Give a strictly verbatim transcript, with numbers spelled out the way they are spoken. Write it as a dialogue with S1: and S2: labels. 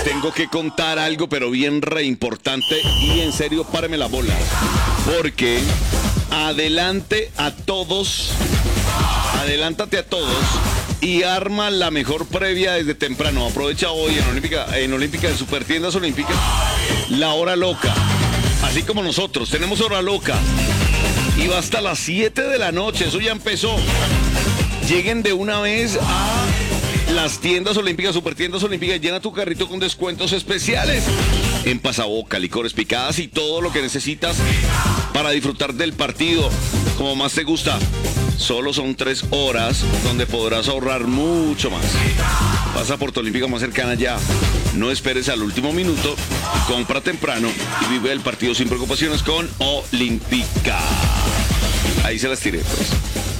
S1: les tengo que contar algo, pero bien re importante. Y en serio, páreme la bola. Porque adelante a todos, adelántate a todos y arma la mejor previa desde temprano. Aprovecha hoy en Olímpica, en Olímpica de Supertiendas Olímpicas, la hora loca. Así como nosotros, tenemos hora loca. Y va hasta las siete de la noche, eso ya empezó. Lleguen de una vez a las tiendas olímpicas, Supertiendas Olímpicas, llena tu carrito con descuentos especiales en pasaboca, licores picadas y todo lo que necesitas para disfrutar del partido como más te gusta. Solo son tres horas donde podrás ahorrar mucho más. Pasa por tu Olímpica más cercana ya. No esperes al último minuto, compra temprano y vive el partido sin preocupaciones con Olímpica. Ahí se las tiré, pues.